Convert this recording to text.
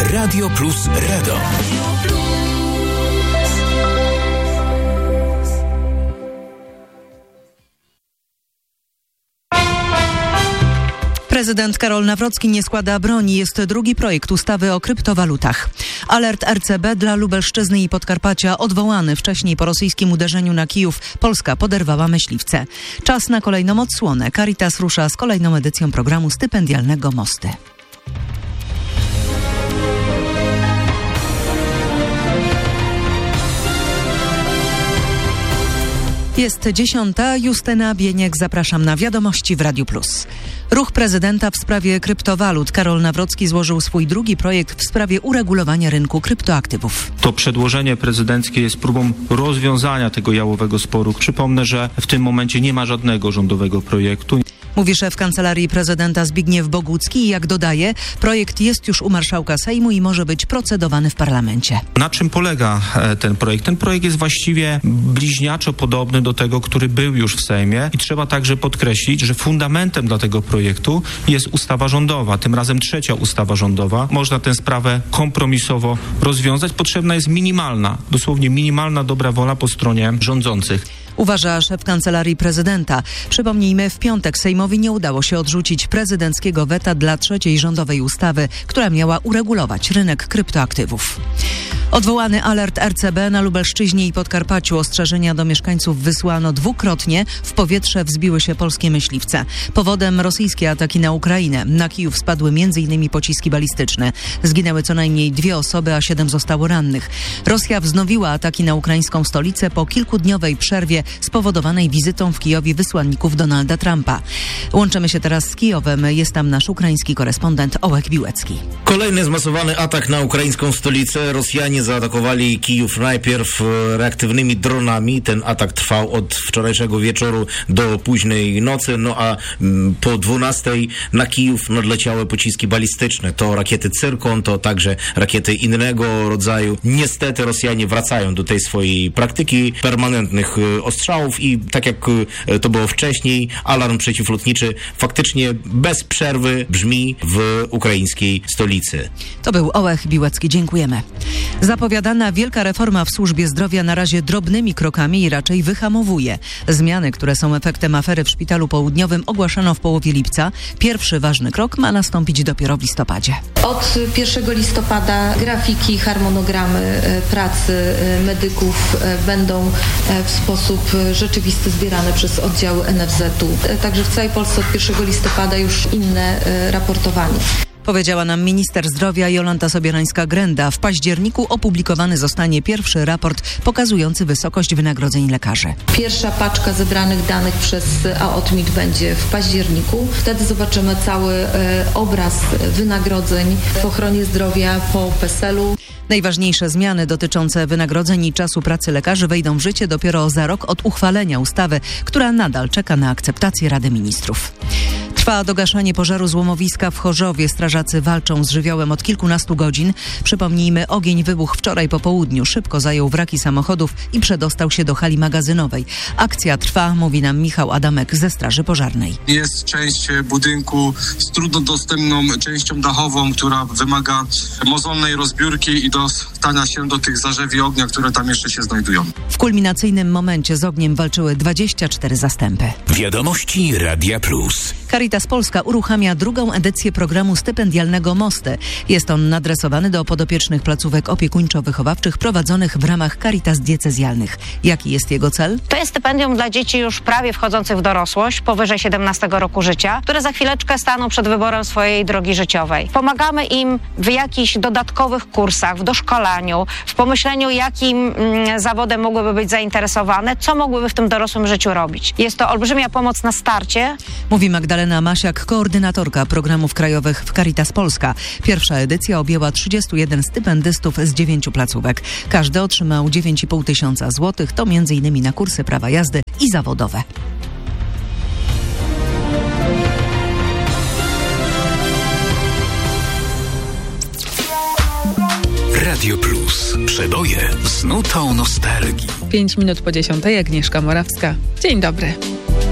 Radio Plus Radom. Prezydent Karol Nawrocki nie składa broni. Jest drugi projekt ustawy o kryptowalutach. Alert RCB dla Lubelszczyzny i Podkarpacia odwołany wcześniej po rosyjskim uderzeniu na Kijów. Polska poderwała myśliwce. Czas na kolejną odsłonę. Caritas rusza z kolejną edycją programu stypendialnego Mosty. Jest 10. Justyna Bieniek. Zapraszam na wiadomości w Radiu Plus. Ruch prezydenta w sprawie kryptowalut. Karol Nawrocki złożył swój drugi projekt w sprawie uregulowania rynku kryptoaktywów. To przedłożenie prezydenckie jest próbą rozwiązania tego jałowego sporu. Przypomnę, że w tym momencie nie ma żadnego rządowego projektu. Mówi szef Kancelarii Prezydenta Zbigniew Bogucki i jak dodaje, projekt jest już u marszałka Sejmu i może być procedowany w parlamencie. Na czym polega ten projekt? Ten projekt jest właściwie bliźniaczo podobny do tego, który był już w Sejmie i trzeba także podkreślić, że fundamentem dla tego projektu jest ustawa rządowa, tym razem trzecia ustawa rządowa. Można tę sprawę kompromisowo rozwiązać. Potrzebna jest minimalna, dosłownie minimalna dobra wola po stronie rządzących. Uważa szef Kancelarii Prezydenta. Przypomnijmy, w piątek Sejmowi nie udało się odrzucić prezydenckiego weta dla trzeciej rządowej ustawy, która miała uregulować rynek kryptoaktywów. Odwołany alert RCB na Lubelszczyźnie i Podkarpaciu. Ostrzeżenia do mieszkańców wysłano dwukrotnie. W powietrze wzbiły się polskie myśliwce. Powodem rosyjskie ataki na Ukrainę. Na Kijów spadły m.in. pociski balistyczne. Zginęły co najmniej 2 osoby, a 7 zostało rannych. Rosja wznowiła ataki na ukraińską stolicę po kilkudniowej przerwie spowodowanej wizytą w Kijowie wysłanników Donalda Trumpa. Łączymy się teraz z Kijowem. Jest tam nasz ukraiński korespondent Ołek Biłecki. Kolejny zmasowany atak na ukraińską stolicę. Rosjanie zaatakowali Kijów najpierw reaktywnymi dronami. Ten atak trwał od wczorajszego wieczoru do późnej nocy, a po 12 na Kijów nadleciały pociski balistyczne. To rakiety Cyrkon, to także rakiety innego rodzaju. Niestety Rosjanie wracają do tej swojej praktyki permanentnych ostrzałów i tak jak to było wcześniej, alarm przeciwlotniczy faktycznie bez przerwy brzmi w ukraińskiej stolicy. To był Ołek Biłecki. Dziękujemy. Zapowiadana wielka reforma w służbie zdrowia na razie drobnymi krokami i raczej wyhamowuje. Zmiany, które są efektem afery w Szpitalu Południowym, ogłaszano w połowie lipca. Pierwszy ważny krok ma nastąpić dopiero w listopadzie. Od 1 listopada grafiki, harmonogramy pracy medyków będą w sposób rzeczywisty zbierane przez oddziały NFZ-u. Także w całej Polsce od 1 listopada już inne raportowanie. Powiedziała nam minister zdrowia Jolanta Sobierańska-Grenda. W październiku opublikowany zostanie pierwszy raport pokazujący wysokość wynagrodzeń lekarzy. Pierwsza paczka zebranych danych przez AOTMiT będzie w październiku. Wtedy zobaczymy cały obraz wynagrodzeń w ochronie zdrowia po PESEL-u. Najważniejsze zmiany dotyczące wynagrodzeń i czasu pracy lekarzy wejdą w życie dopiero za rok od uchwalenia ustawy, która nadal czeka na akceptację Rady Ministrów. Trwa dogaszanie pożaru złomowiska w Chorzowie. Strażacy walczą z żywiołem od kilkunastu godzin. Przypomnijmy, ogień wybuchł wczoraj po południu. Szybko zajął wraki samochodów i przedostał się do hali magazynowej. Akcja trwa, mówi nam Michał Adamek ze Straży Pożarnej. Jest część budynku z trudno dostępną częścią dachową, która wymaga mozolnej rozbiórki i dostania się do tych zarzewi ognia, które tam jeszcze się znajdują. W kulminacyjnym momencie z ogniem walczyły 24 zastępy. Wiadomości Radia Plus. Caritas Polska uruchamia drugą edycję programu stypendialnego Mosty. Jest on nadresowany do podopiecznych placówek opiekuńczo-wychowawczych prowadzonych w ramach Caritas diecezjalnych. Jaki jest jego cel? To jest stypendium dla dzieci już prawie wchodzących w dorosłość, powyżej 17 roku życia, które za chwileczkę staną przed wyborem swojej drogi życiowej. Pomagamy im w jakichś dodatkowych kursach, w doszkolaniu, w pomyśleniu, jakim zawodem mogłyby być zainteresowane, co mogłyby w tym dorosłym życiu robić. Jest to olbrzymia pomoc na starcie. Mówi Magdalena Masiak, koordynatorka programów krajowych w Caritas Polska. Pierwsza edycja objęła 31 stypendystów z 9 placówek. Każdy otrzymał 9,5 tysiąca złotych, to m.in. na kursy prawa jazdy i zawodowe. Radio Plus. Przeboje z nutą nostalgii. 5 minut po 10:00, Agnieszka Morawska. Dzień dobry.